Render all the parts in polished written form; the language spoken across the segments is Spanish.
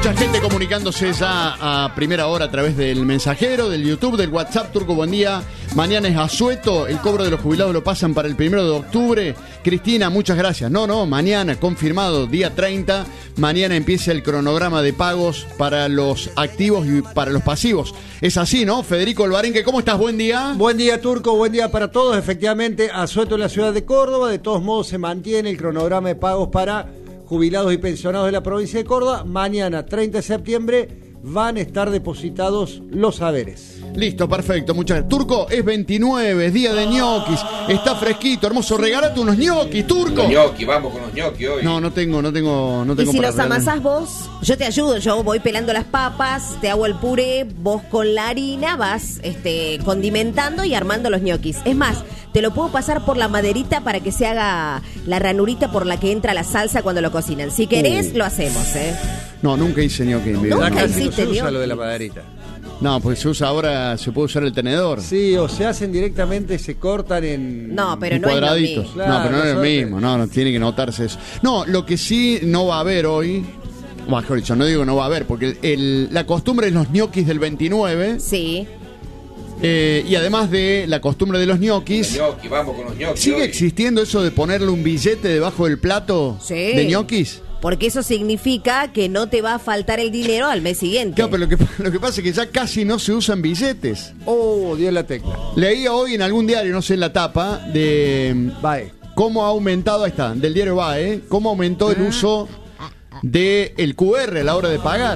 Mucha gente comunicándose ya a primera hora a través del mensajero, del YouTube, del WhatsApp. Turco, buen día. Mañana es asueto. El cobro de los jubilados lo pasan para el 1 de octubre. Cristina, muchas gracias. No, mañana, confirmado, día 30. Mañana empieza el cronograma de pagos para los activos y para los pasivos. Es así, ¿no? Federico Alvarenque, ¿cómo estás? Buen día. Buen día, Turco. Buen día para todos. Efectivamente, asueto en la ciudad de Córdoba. De todos modos, se mantiene el cronograma de pagos para jubilados y pensionados de la provincia de Córdoba. Mañana, 30 de septiembre, van a estar depositados los haberes. Listo, perfecto, muchas gracias. Turco, es 29, es día de ñoquis, está fresquito, hermoso, regálate unos ñoquis, Turco. Los ñoquis, vamos con los ñoquis hoy. No tengo. Y si para los amasás vos, yo te ayudo, yo voy pelando las papas, te hago el puré, vos con la harina vas condimentando y armando los ñoquis. Es más, te lo puedo pasar por la maderita para que se haga la ranurita por la que entra la salsa cuando lo cocinan. Si querés, lo hacemos, No, nunca hice ñoqui en mi vida. ¿Nunca Ya casi no hiciste se usa ñoqui? lo de la maderita. No, porque se usa ahora, se puede usar el tenedor. Sí, o se hacen directamente, se cortan en... No, pero En no es lo cuadraditos. mismo. Claro, No, pero no es lo suerte. mismo, no tiene que notarse eso. No, lo que sí no va a haber hoy, o mejor dicho, no digo que no va a haber, porque la costumbre es los ñoquis del 29, Sí. y además de la costumbre de los Los ñoquis, ñoquis, vamos con los ñoquis ¿sigue hoy. existiendo eso de ponerle un billete debajo del plato Sí. de ñoquis? Porque eso significa que no te va a faltar el dinero al mes siguiente. Claro, pero lo que pasa es que ya casi no se usan billetes. Oh, dio la tecla. Leía hoy en algún diario, no sé, en la tapa, de Bye. cómo ha aumentado, ahí está, del diario BAE, cómo aumentó el uso del QR a la hora de pagar.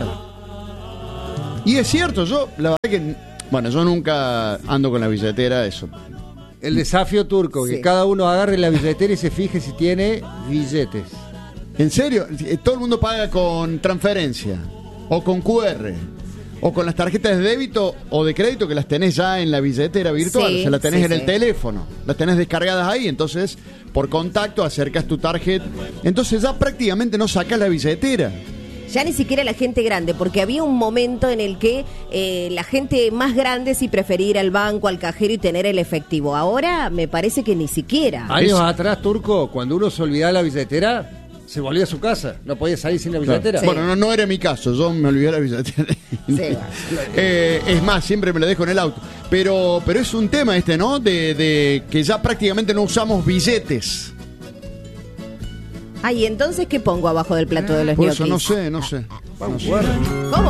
Y es cierto, la verdad que, bueno, yo nunca ando con la billetera, eso. El desafío, Turco, que Sí. cada uno agarre la billetera y se fije si tiene billetes. ¿En serio? Todo el mundo paga con transferencia, o con QR, o con las tarjetas de débito o de crédito que las tenés ya en la billetera virtual, Sí, o sea, las tenés sí, en el sí. teléfono, las tenés descargadas ahí, entonces por contacto acercas tu tarjeta, entonces ya prácticamente no sacás la billetera. Ya ni siquiera la gente grande, porque había un momento en el que la gente más grande sí prefería ir al banco, al cajero y tener el efectivo. Ahora me parece que ni siquiera. Años atrás, Turco, cuando uno se olvidaba la billetera, se volvía a su casa. No podía salir sin la billetera. Sí. Bueno, no era mi caso, yo me olvidé la billetera. Sí. Es más, siempre me la dejo en el auto. Pero es un tema ¿no? De que ya prácticamente no usamos billetes. Ay, entonces, ¿qué pongo abajo del plato de los Por ñoquis? eso no sé. Vamos, guarda. ¿Cómo